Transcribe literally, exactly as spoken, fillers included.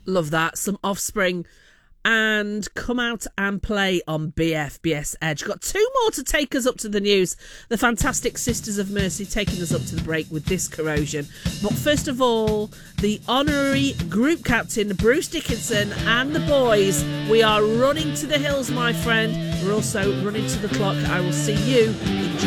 Love that. Some Offspring. And Come Out and Play on B F B S Edge. Got two more to take us up to the news. The fantastic Sisters of Mercy taking us up to the break with This Corrosion. But first of all, the honorary group captain, Bruce Dickinson, and the boys. We are running to the hills, my friend. We're also running to the clock. I will see you in